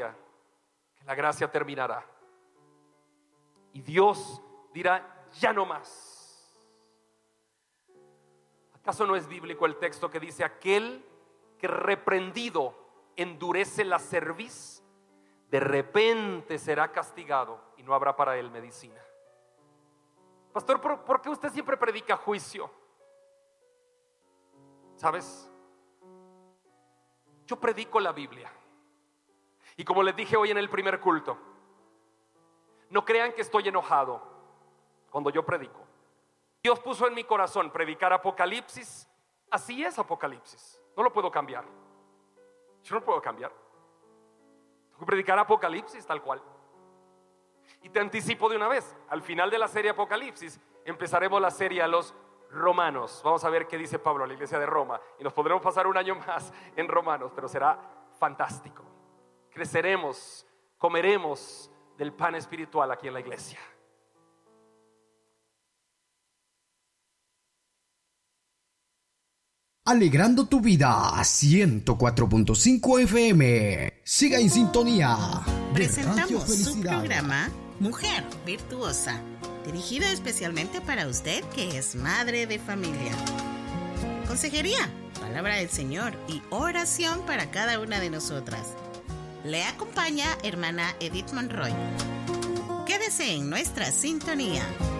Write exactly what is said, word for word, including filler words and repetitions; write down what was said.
día que la gracia terminará. Y Dios dirá, ya no más. ¿Acaso no es bíblico el texto que dice, aquel que reprendido endurece la cerviz, de repente será castigado y no habrá para él medicina? Pastor, ¿por, ¿por qué usted siempre predica juicio? ¿Sabes? Yo predico la Biblia. Y como les dije hoy en el primer culto, no crean que estoy enojado cuando yo predico. Dios puso en mi corazón predicar Apocalipsis. Así es Apocalipsis. No lo puedo cambiar. Yo no puedo cambiar. Tengo que predicar Apocalipsis tal cual. Y te anticipo de una vez, al final de la serie Apocalipsis empezaremos la serie a los Romanos. Vamos a ver qué dice Pablo a la iglesia de Roma. Y nos podremos pasar un año más en Romanos, pero será fantástico. Creceremos, comeremos del pan espiritual aquí en la iglesia. Alegrando tu vida, ciento cuatro punto cinco F M. Siga en sintonía. Presentamos su programa Mujer Virtuosa, dirigido especialmente para usted que es madre de familia. Consejería, palabra del Señor y oración para cada una de nosotras. Le acompaña hermana Edith Monroy. Quédese en nuestra sintonía.